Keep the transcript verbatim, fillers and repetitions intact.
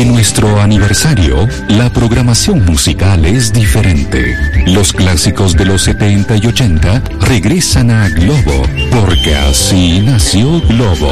Durante nuestro aniversario, la programación musical es diferente. Los clásicos de los setenta y ochenta regresan a Globo, porque así nació Globo.